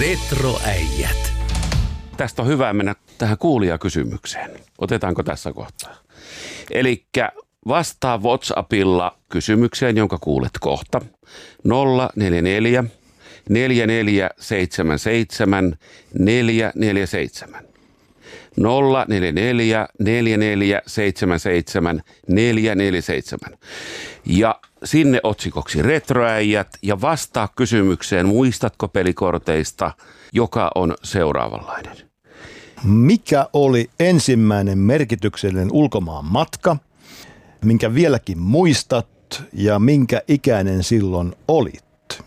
Retroäijät. Tästä on hyvä mennä tähän kuulijakysymykseen. Otetaanko tässä kohtaa? Elikkä vastaa WhatsAppilla kysymykseen, jonka kuulet kohta. 044 4477 447. 044 4477 447. Ja sinne otsikoksi Retroäijät ja vastaa kysymykseen, muistatko pelikorteista, joka on seuraavanlainen. Mikä oli ensimmäinen merkityksellinen ulkomaan matka, minkä vieläkin muistat ja minkä ikäinen silloin olit?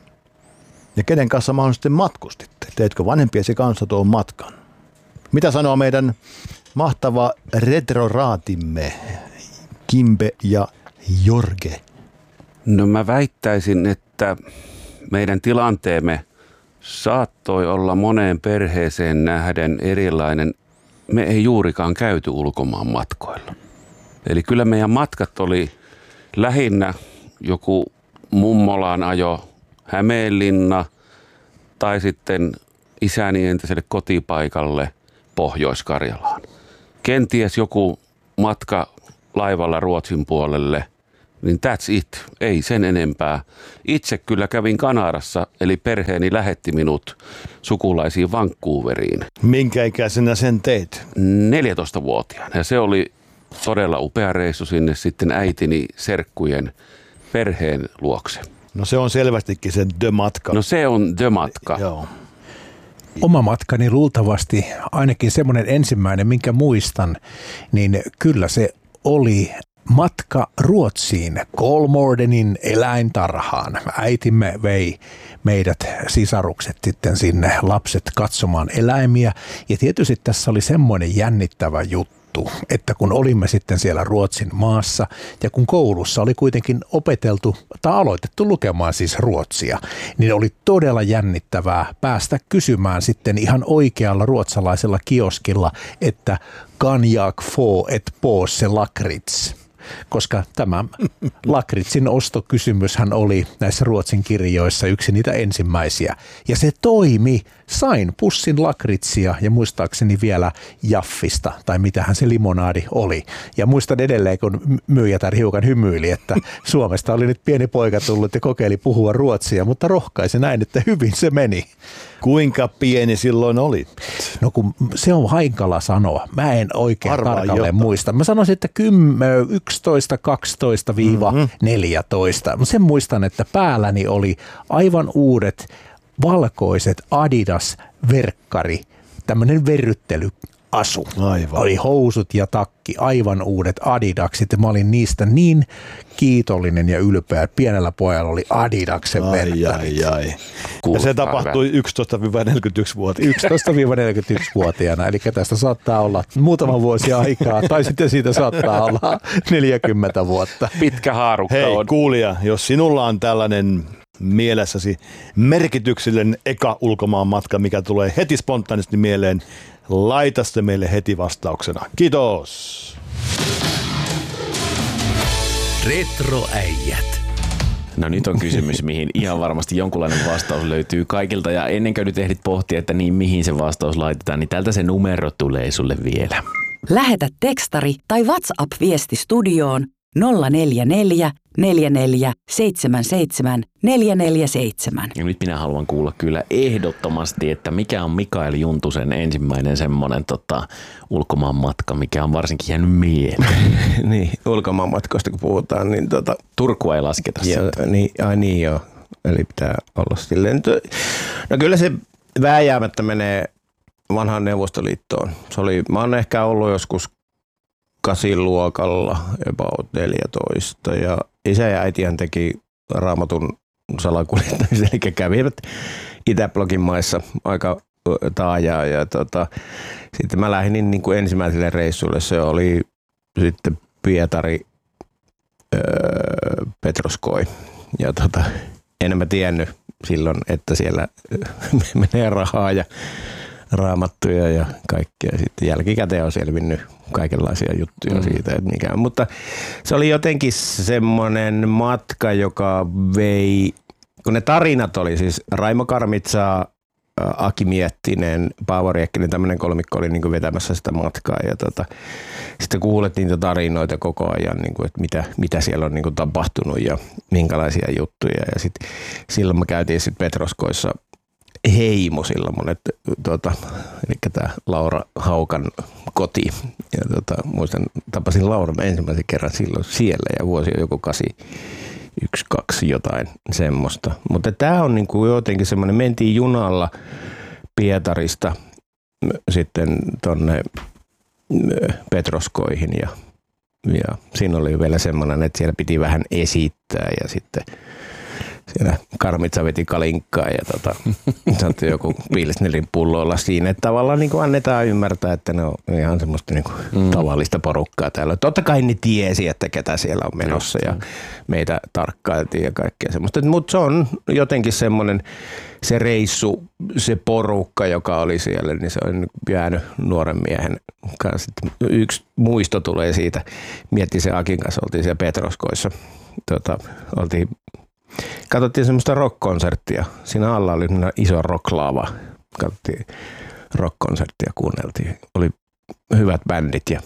Ja kenen kanssa mahdollisesti matkustitte? Teetkö vanhempiesi kanssa tuon matkan? Mitä sanoo meidän mahtava retroraatimme Kimbe ja Jorge? No mä väittäisin, että meidän tilanteemme saattoi olla moneen perheeseen nähden erilainen. Me ei juurikaan käyty ulkomaan matkoilla. Eli kyllä meidän matkat oli lähinnä joku mummolaan ajo Hämeenlinna tai sitten isäni entiselle kotipaikalle Pohjois-Karjalaan. Kenties joku matka laivalla Ruotsin puolelle, niin that's it, ei sen enempää. Itse kyllä kävin Kanadassa, eli perheeni lähetti minut sukulaisiin Vancouveriin. Minkä ikäisenä sen teit? 14-vuotiaana, ja se oli todella upea reissu sinne sitten äitini serkkujen perheen luokse. No se on selvästikin se The-matka. No se on The-matka. Joo. Oma matkani luultavasti, ainakin semmoinen ensimmäinen, minkä muistan, niin kyllä se oli matka Ruotsiin, Kolmårdenin eläintarhaan. Äitimme vei meidät sisarukset sitten sinne, lapset katsomaan eläimiä. Ja tietysti tässä oli semmoinen jännittävä juttu, että kun olimme sitten siellä Ruotsin maassa ja kun koulussa oli kuitenkin opeteltu tai aloitettu lukemaan siis ruotsia, niin oli todella jännittävää päästä kysymään sitten ihan oikealla ruotsalaisella kioskilla, että kan jag få ett påse lakrits? Koska tämä lakritsin ostokysymyshän oli näissä Ruotsin kirjoissa yksi niitä ensimmäisiä. Ja se toimi. Sain pussin lakritsia ja muistaakseni vielä Jaffista, tai mitähän se limonaadi oli. Ja muistan edelleen, kun myyjätär hiukan hymyili, että Suomesta oli nyt pieni poika tullut ja kokeili puhua ruotsia, mutta rohkaisi näin, että hyvin se meni. Kuinka pieni silloin olit? No kun se on hankala sanoa. Mä en oikein tarkalleen muista. Mä sanoisin, että 11, 12-14. Sen muistan, että päälläni oli aivan uudet valkoiset Adidas-verkkari, tämmöinen verryttelyasu. Aivan. Oli housut ja takki, aivan uudet Adidaksit ja mä olin niistä niin kiitollinen ja ylpeä. Pienellä pojalla oli Adidaksen verkkarit. Ja se tapahtui 11-41-vuotiaana. 11-41-vuotiaana, eli tästä saattaa olla muutama vuosi aikaa, tai sitten siitä saattaa olla 40 vuotta. Pitkä haarukka Hei, on. kuulija, jos sinulla on tällainen mielessäsi merkityksellinen eka ulkomaan matka, mikä tulee heti spontaanisti mieleen, laita se meille heti vastauksena. Kiitos! Retroäijät. No nyt on kysymys, mihin ihan varmasti jonkunlainen vastaus löytyy kaikilta. Ja ennen kuin nyt ehdit pohtia, että niin mihin se vastaus laitetaan, niin tältä se numero tulee sulle vielä. Lähetä tekstari tai WhatsApp-viesti studioon 044 44 77 447. Ja nyt minä haluan kuulla kyllä ehdottomasti, että mikä on Mikael Juntusen ensimmäinen semmoinen ulkomaan matka, mikä on varsinkin jäänyt mieleen. Niin, ulkomaan matkoista kun puhutaan, niin Turkua ei lasketa sitten. Niin joo, eli pitää olla silleen. No kyllä se vääjäämättä menee vanhaan Neuvostoliittoon. Mä oon ehkä ollut joskus 8-luokalla, about 14, ja isä ja äitihän teki Raamatun salakuljettamisen, eli kävivät Itäblogin maissa aika taajaa, ja sitten mä lähdin niin kuin ensimmäiselle reissulle, se oli sitten Pietari, Petroskoi, ja en mä tiennyt silloin, että siellä menee rahaa ja raamattuja ja kaikkea. Sitten jälkikäteen on selvinnyt kaikenlaisia juttuja siitä, että mikä. Mutta se oli jotenkin semmoinen matka, joka vei, kun ne tarinat oli siis Raimo Karmitsaa Aki Miettinen, Paavo Riekkinen, tämmöinen kolmikko oli niin kuin vetämässä sitä matkaa ja sitten kuulet niitä tarinoita koko ajan, niin kuin, että mitä siellä on niin kuin tapahtunut ja minkälaisia juttuja ja sitten silloin me käytiin sitten Petroskoissa Heimo silloin monet, eli tämä Laura Haukan koti ja muistan tapasin Lauran ensimmäisen kerran silloin siellä ja vuosi on joku 81-2 jotain semmoista. Mutta tämä on niinku jotenkin semmoinen, mentiin junalla Pietarista sitten tonne Petroskoihin ja siinä oli vielä semmoinen, että siellä piti vähän esittää ja sitten siellä Karmitsa veti kalinkkaa ja saattoi joku pilsnerin pullo olla siinä. Että tavallaan niin kuin annetaan ymmärtää, että ne on ihan semmoista niin kuin tavallista porukkaa täällä. Totta kai ne tiesi, että ketä siellä on menossa ja meitä tarkkailtiin ja kaikkea semmoista. Mutta se on jotenkin semmoinen se reissu, se porukka, joka oli siellä, niin se on jäänyt nuoren miehen kanssa. Yksi muisto tulee siitä. Miettii se Akin kanssa, oltiin siellä Petroskoissa. Katsottiin semmoista rock-konserttia. Siinä alla oli iso rocklaava. Katsottiin rock-konserttia, kuunneltiin. Oli hyvät bändit ja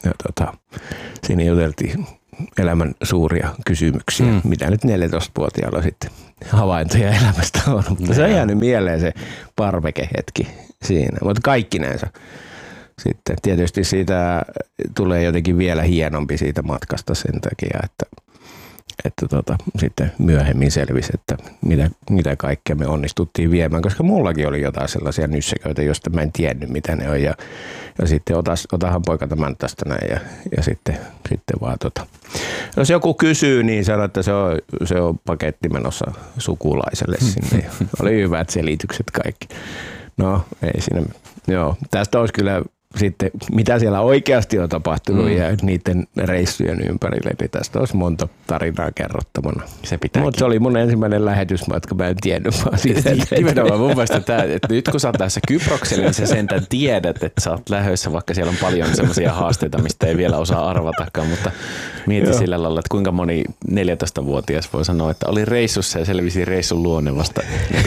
siinä juteltiin elämän suuria kysymyksiä. Mitä nyt 14-vuotiaalla sitten havaintoja elämästä on. Mutta se on jäänyt mieleen se parvekehetki siinä. Mutta kaikkinensa sitten tietysti siitä tulee jotenkin vielä hienompi siitä matkasta sen takia, että sitten myöhemmin selvisi, että mitä kaikkea me onnistuttiin viemään, koska mullakin oli jotain sellaisia nyssäköitä, joista mä en tiennyt, mitä ne on. Ja sitten otahan poika tämän tästä näin ja sitten vaan Jos joku kysyy, niin sano, että se on paketti menossa sukulaiselle sinne. Oli hyvät selitykset kaikki. No, ei siinä. Joo, tästä olisi kyllä sitten, mitä siellä oikeasti on tapahtunut ja niiden reissujen ympärille, niin tästä olisi monta tarinaa kerrottavana. Mutta se oli mun ensimmäinen lähetysmatka, mä en tiennyt vaan siitä. Nimenomaan mun mielestä että nyt kun sä oot tässä Kyprokselle, niin sä sentään tiedät, että sä oot lähdössä, vaikka siellä on paljon sellaisia haasteita, mistä ei vielä osaa arvatakaan, mutta mieti sillä lailla, että kuinka moni 14-vuotias voi sanoa, että oli reissussa ja selvisi reissun luonne vasta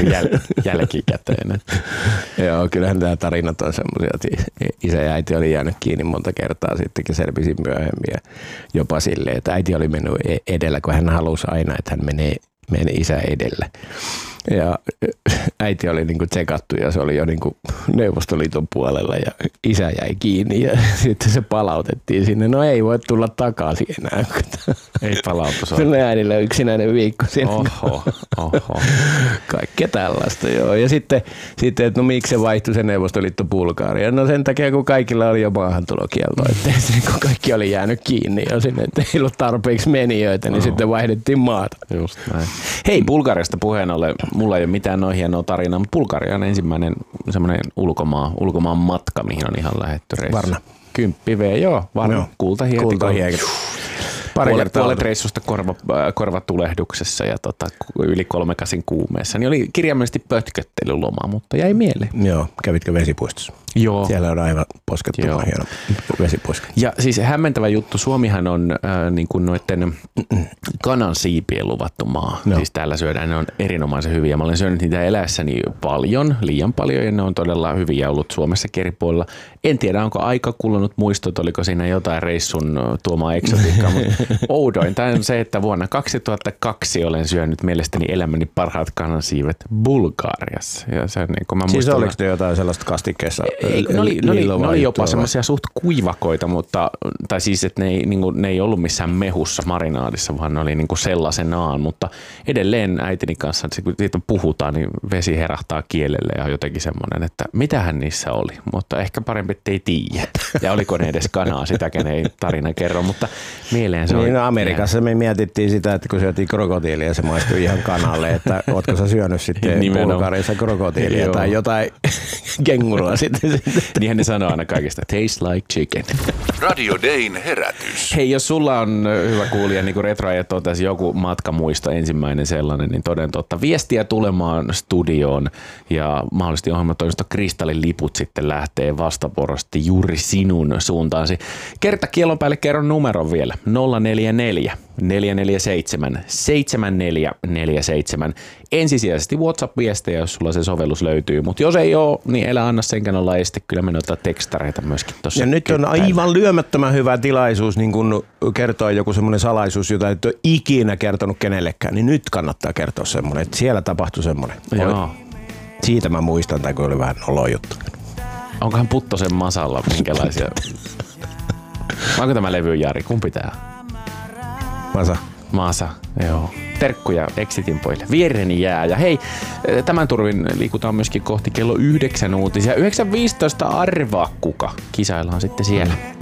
jälkikäteen. Joo, kyllähän nämä tarinat on semmoisia, isä ja äiti oli jäänyt kiinni monta kertaa, sittenkin selvisi myöhemmin ja jopa silleen, että äiti oli mennyt edellä, kun hän halusi aina, että hän menee isä edellä. Ja äiti oli niinku tsekattu ja se oli jo niinku Neuvostoliiton puolella ja isä jäi kiinni ja sitten se palautettiin sinne. No ei voi tulla takaisin enää. Ei palautus ole. Kyllä äidillä yksinäinen viikko siinä. Oho. Kaikkea tällaista joo. Ja sitten että no miksi se vaihtui se Neuvostoliitto Bulgariaan? No sen takia, kun kaikilla oli jo maahantulokielto. Että kun kaikki oli jäänyt kiinni jo sinne, että ei ollut tarpeeksi menijöitä, niin sitten vaihdettiin maata. Just näin. Hei, Bulgariasta puheen ollen. Mulla ei ole mitään noin hienoa tarinaa, mutta Bulgaria on ensimmäinen semmoinen ulkomaan matka, mihin on ihan lähdetty reissu. Varna. 10 joo, Varna. Kultahieki. Puolet reissusta korvatulehduksessa ja yli 3/8 kuumeessa. Niin oli kirjaimellisesti pötköttelyloma, mutta jäi mieleen. Joo, kävitkö vesipuistossa? Joo. Siellä on aivan poskettoman hieno vesipuisto. Ja siis hämmentävä juttu, Suomihan on niin kuin noiden kanan siipien luvattu maa. No. Siis täällä syödään, ne on erinomaisen hyviä. Mä olen syönyt niitä eläessäni paljon, liian paljon ja ne on todella hyviä ollut Suomessa eri puolilla. En tiedä, onko aika kulunut muistot, oliko siinä jotain reissun tuomaa eksotiikkaa, mutta oudoin. Tämä on se, että vuonna 2002 olen syönyt mielestäni elämäni parhaat kanansiivet Bulgariassa. Ja se, niin kuin mä siis oliko te jotain sellaista kastikkeessa? Ne oli jopa semmoisia suht kuivakoita, mutta, tai siis, että ne ei ollut missään mehussa marinaadissa, vaan ne oli niin kuin sellaisenaan, mutta edelleen äitini kanssa, kun siitä puhutaan, niin vesi herahtaa kielelle ja jotenkin semmoinen, että mitähän niissä oli, mutta ehkä parempi, ettei tiedä. Ja oliko ne edes kanaa, sitäkään ei tarina kerro, mutta mieleen se oli. Niin, Amerikassa me mietittiin sitä, että kun syötiin krokotiilia, se maistui ihan kanalle, että ootko sä syönyt sitten Bulgariassa krokotiilia tai jotain kengurua sitten. Niinhän ne sanoo aina kaikista, taste like chicken. Radio Dayn herätys. Hei, jos sulla on hyvä kuulija, niin kuin Retroajat totesi, joku matkamuisto ensimmäinen sellainen, niin toden totta. Viestiä tulemaan studioon ja mahdollisesti ohjelmatoimisto Kristallin liput sitten lähtee vastavuoroisesti juuri sinun suuntaasi. Kerta kielon päälle kerron numeron vielä. 044 447 7447. Ensisijaisesti WhatsApp-viestejä, jos sulla se sovellus löytyy, mutta jos ei ole, niin älä anna senkään olla este. Kyllä me noita tekstareita myöskin tuossa. Ja nyt on aivan lyömättömän hyvä tilaisuus niin kun kertoa joku semmoinen salaisuus, jota et ole ikinä kertonut kenellekään, niin nyt kannattaa kertoa semmoinen, että siellä tapahtui semmoinen. Joo. Siitä mä muistan, tai kun oli vähän noloa juttu. Onkohan Puttosen Masalla minkälaisia? Onko tämä levy, Jari? Kumpi tää? Masa, joo. Terkkuja Exitin pojille. Viereni jää. Ja hei, tämän turvin liikutaan myöskin kohti kello 9 uutisia. 9.15 arvaa kuka. Kisaillaan sitten siellä.